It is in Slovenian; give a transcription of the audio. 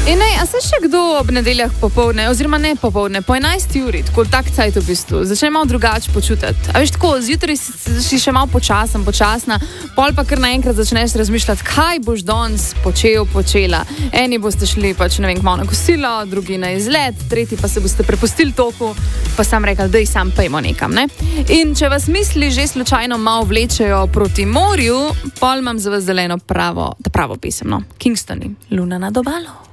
A se še kdo ob nedeljah popoldne, oziroma ne popoldne, po 11 uri, tako tak cajt v bistvu, začne malo drugače počutiti. A veš tako, zjutraj si še malo počasna, pol pa kar naenkrat začneš razmišljati, kaj boš danes počela. Eni boste šli pač, ne vem, malo na kosilo, drugi na izlet, tretji pa se boste prepustili toku, pa sam rekli, daj sam pejmo nekam, ne? In če vas misli že slučajno malo vlečejo proti morju, pol imam za vas zeleno pravo pesem, no. Kingstoni, Luna nad obalo.